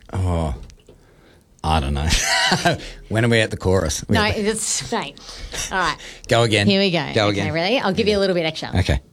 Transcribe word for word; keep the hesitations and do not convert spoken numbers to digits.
Oh, I don't know. When are we at the chorus? We No, at the- it's mate. All right. Go again. Here we go. Go okay, again. ready? I'll give you a little bit extra. Okay.